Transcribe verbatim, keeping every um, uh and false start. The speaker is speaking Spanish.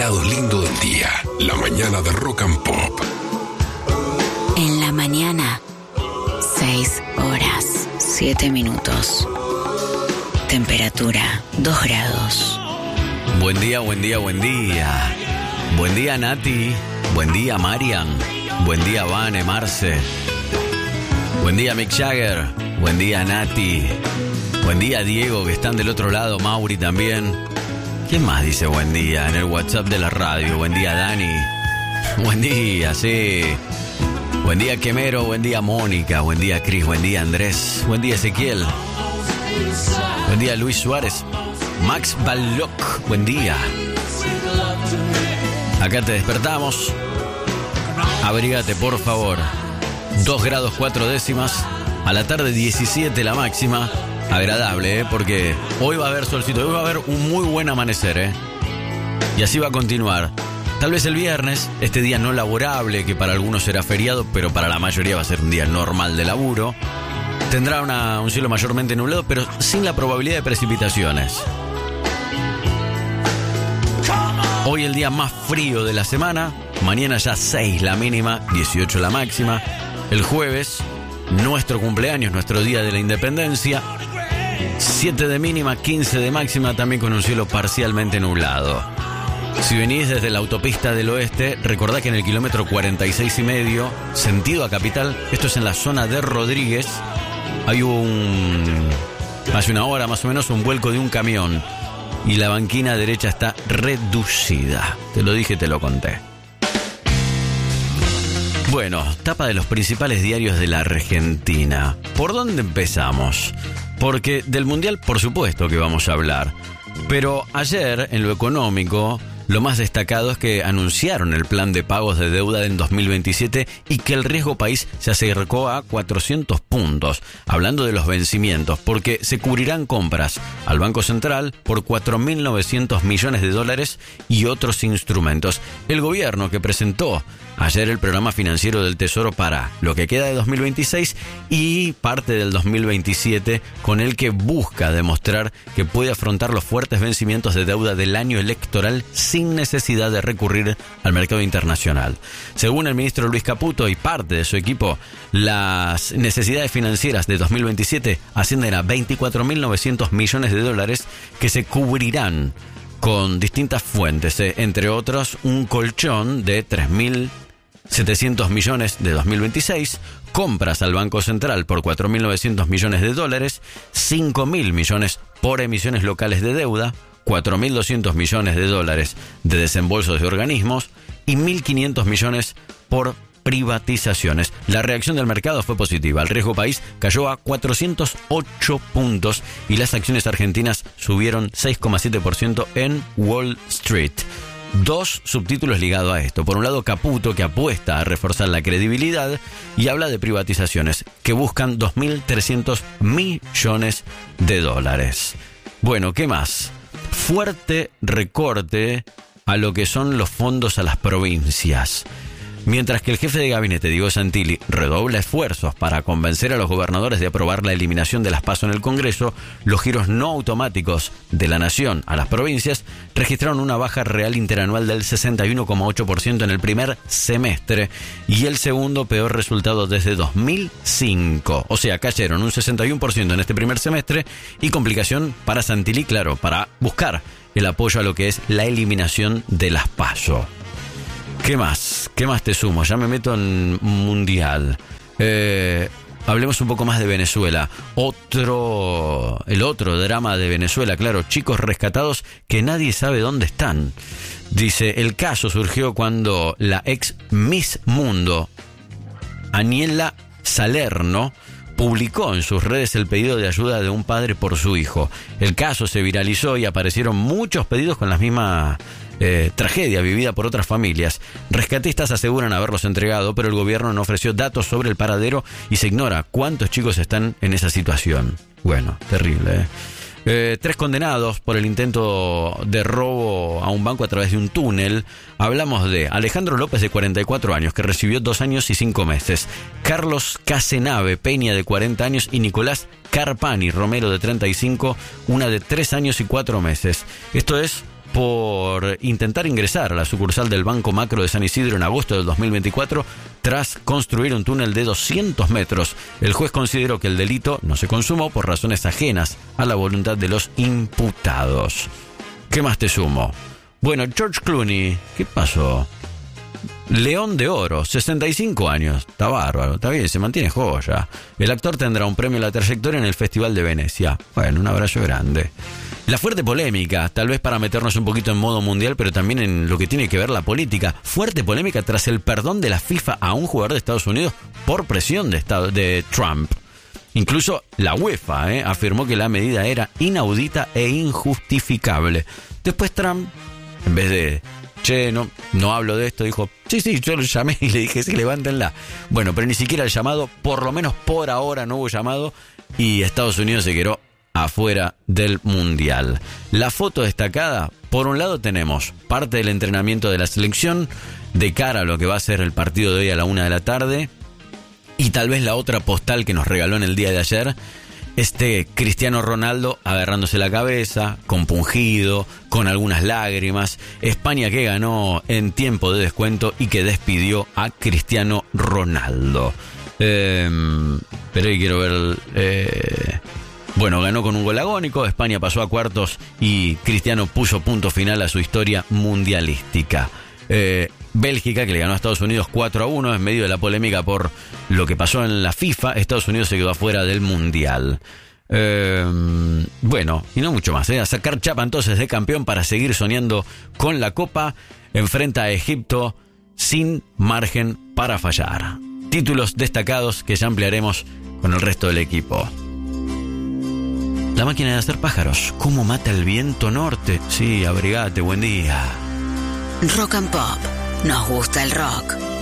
lado lindo del día. La mañana de Rock and Pop. En la mañana, seis horas, siete minutos. Temperatura, dos grados. Buen día, buen día, buen día. Buen día, Nati. Buen día, Marian. Buen día, Vane, Marce. Buen día, Mick Jagger. Buen día, Nati. Buen día, Diego, que están del otro lado. Mauri también. ¿Quién más dice buen día en el WhatsApp de la radio? Buen día, Dani. Buen día, sí. Buen día, Quemero. Buen día, Mónica. Buen día, Cris. Buen día, Andrés. Buen día, Ezequiel. Buen día, Luis Suárez. Max Balloc. Buen día. Acá te despertamos. Abrígate, por favor. dos grados cuatro décimas. A la tarde diecisiete la máxima. Agradable, ¿eh? Porque hoy va a haber solcito. Hoy va a haber un muy buen amanecer, ¿eh? Y así va a continuar. Tal vez el viernes, este día no laborable, que para algunos será feriado, pero para la mayoría va a ser un día normal de laburo. Tendrá una, un cielo mayormente nublado, pero sin la probabilidad de precipitaciones. Hoy el día más frío de la semana. Mañana ya seis la mínima, dieciocho la máxima. El jueves, nuestro cumpleaños, nuestro día de la independencia. siete de mínima, quince de máxima, también con un cielo parcialmente nublado. Si venís desde la autopista del oeste, recordá que en el kilómetro cuarenta y seis y medio, sentido a Capital, esto es en la zona de Rodríguez, hay un... hace una hora más o menos, un vuelco de un camión y la banquina derecha está reducida. Te lo dije, te lo conté. Bueno, tapa de los principales diarios de la Argentina. ¿Por dónde empezamos? Porque del Mundial, por supuesto que vamos a hablar. Pero ayer, en lo económico, lo más destacado es que anunciaron el plan de pagos de deuda en dos mil veintisiete y que el riesgo país se acercó a cuatrocientos puntos. Hablando de los vencimientos, porque se cubrirán compras al Banco Central por cuatro mil novecientos millones de dólares y otros instrumentos. El gobierno que presentó ayer el programa financiero del Tesoro para lo que queda de dos mil veintiséis y parte del dos mil veintisiete, con el que busca demostrar que puede afrontar los fuertes vencimientos de deuda del año electoral sin necesidad de recurrir al mercado internacional. Según el ministro Luis Caputo y parte de su equipo, las necesidades financieras de dos mil veintisiete ascienden a veinticuatro mil novecientos millones de dólares que se cubrirán con distintas fuentes, eh, entre otros un colchón de tres mil setecientos millones de dos mil veintiséis, compras al Banco Central por cuatro mil novecientos millones de dólares, cinco mil millones por emisiones locales de deuda, cuatro mil doscientos millones de dólares de desembolsos de organismos y mil quinientos millones por privatizaciones. La reacción del mercado fue positiva. El riesgo país cayó a cuatrocientos ocho puntos y las acciones argentinas subieron seis coma siete por ciento en Wall Street. Dos subtítulos ligados a esto. Por un lado, Caputo, que apuesta a reforzar la credibilidad y habla de privatizaciones que buscan dos mil trescientos millones de dólares. Bueno, ¿qué más? Fuerte recorte a lo que son los fondos a las provincias. Mientras que el jefe de gabinete, Diego Santilli, redobla esfuerzos para convencer a los gobernadores de aprobar la eliminación de las PASO en el Congreso, los giros no automáticos de la nación a las provincias registraron una baja real interanual del sesenta y uno coma ocho por ciento en el primer semestre y el segundo peor resultado desde dos mil cinco. O sea, cayeron un sesenta y uno por ciento en este primer semestre y complicación para Santilli, claro, para buscar el apoyo a lo que es la eliminación de las PASO. ¿Qué más? ¿Qué más te sumo? Ya me meto en mundial. Eh, hablemos un poco más de Venezuela. Otro, el otro drama de Venezuela, claro, chicos rescatados que nadie sabe dónde están. Dice, el caso surgió cuando la ex Miss Mundo, Aniela Salerno, publicó en sus redes el pedido de ayuda de un padre por su hijo. El caso se viralizó y aparecieron muchos pedidos con la misma eh, tragedia vivida por otras familias. Rescatistas aseguran haberlos entregado, pero el gobierno no ofreció datos sobre el paradero y se ignora cuántos chicos están en esa situación. Bueno, terrible, ¿eh? Eh, tres condenados por el intento de robo a un banco a través de un túnel. Hablamos de Alejandro López, de cuarenta y cuatro años, que recibió dos años y cinco meses. Carlos Casenave Peña, de cuarenta años, y Nicolás Carpani Romero, de treinta y cinco, una de tres años y cuatro meses. Esto es por intentar ingresar a la sucursal del Banco Macro de San Isidro en agosto del dos mil veinticuatro tras construir un túnel de doscientos metros. El juez consideró que el delito no se consumó por razones ajenas a la voluntad de los imputados. ¿Qué más te sumo? Bueno, George Clooney, ¿qué pasó? León de Oro, sesenta y cinco años. Está bárbaro, está bien, se mantiene joya. El actor tendrá un premio a la trayectoria en el Festival de Venecia. Bueno, un abrazo grande. La fuerte polémica, tal vez para meternos un poquito en modo mundial, pero también en lo que tiene que ver la política. Fuerte polémica tras el perdón de la FIFA a un jugador de Estados Unidos por presión de, Estado, de Trump. Incluso la UEFA eh, afirmó que la medida era inaudita e injustificable. Después Trump, en vez de... Che, no, no hablo de esto, dijo, sí, sí, yo lo llamé y le dije, sí, levántenla. Bueno, pero ni siquiera el llamado, por lo menos por ahora no hubo llamado y Estados Unidos se quedó afuera del Mundial. La foto destacada, por un lado tenemos parte del entrenamiento de la selección de cara a lo que va a ser el partido de hoy a la una de la tarde y tal vez la otra postal que nos regaló en el día de ayer. Este Cristiano Ronaldo agarrándose la cabeza, compungido, con algunas lágrimas. España que ganó en tiempo de descuento y que despidió a Cristiano Ronaldo. Eh, pero ahí quiero ver... Eh, bueno, ganó con un gol agónico, España pasó a cuartos y Cristiano puso punto final a su historia mundialística. Eh, Bélgica, que le ganó a Estados Unidos cuatro a uno en medio de la polémica por lo que pasó en la FIFA. Estados Unidos se quedó afuera del Mundial. Eh, bueno, y no mucho más, ¿eh? A sacar chapa entonces de campeón para seguir soñando con la Copa. Enfrenta a Egipto sin margen para fallar. Títulos destacados que ya ampliaremos con el resto del equipo. La máquina de hacer pájaros. ¿Cómo mata el viento norte? Sí, abrigate, buen día. Rock and Pop. Nos gusta el rock.